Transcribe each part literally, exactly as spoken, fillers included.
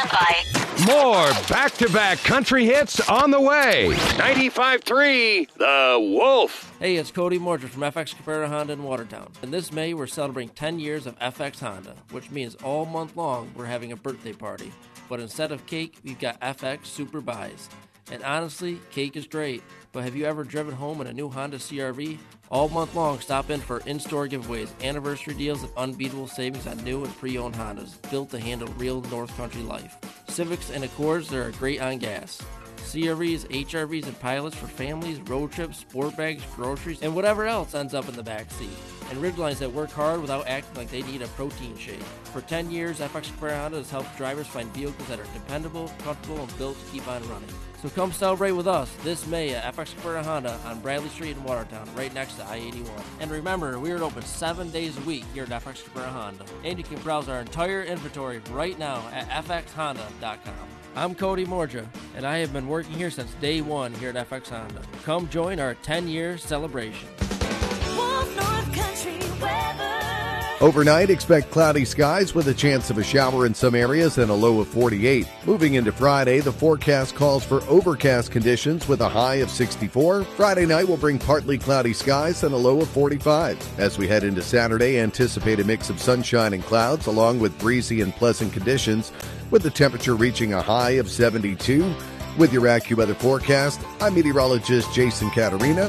stand by. More back-to-back country hits on the way. ninety-five three, The Wolf. Hey, it's Cody Morger from F X Cabrera Honda in Watertown. And this May, we're celebrating ten years of F X Honda, which means all month long we're having a birthday party. But instead of cake, we've got F X Super Buys. And honestly, cake is great, but have you ever driven home in a new Honda C R V? All month long, stop in for in-store giveaways, anniversary deals, and unbeatable savings on new and pre-owned Hondas, built to handle real North Country life. Civics and Accords, they're great on gas. C R Vs, H R Vs, and pilots for families, road trips, sport bags, groceries, and whatever else ends up in the back seat. And Ridgelines that work hard without acting like they need a protein shake. For ten years, F X Cabrera Honda has helped drivers find vehicles that are dependable, comfortable, and built to keep on running. So come celebrate with us this May at F X Cabrera Honda on Bradley Street in Watertown, right next to I eighty-one. And remember, we are open seven days a week here at F X Cabrera Honda. And you can browse our entire inventory right now at f x honda dot com. I'm Cody Morja, and I have been working here since day one here at F X Honda. Come join our ten-year celebration. Wolf North Country weather. Overnight, expect cloudy skies with a chance of a shower in some areas and a low of forty-eight. Moving into Friday, the forecast calls for overcast conditions with a high of sixty-four. Friday night will bring partly cloudy skies and a low of forty-five. As we head into Saturday, anticipate a mix of sunshine and clouds along with breezy and pleasant conditions, with the temperature reaching a high of seventy-two. With your AccuWeather forecast, I'm meteorologist Jason Caterina.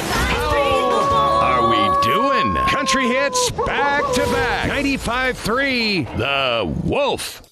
Are we doing country hits back to back? ninety-five three, The Wolf.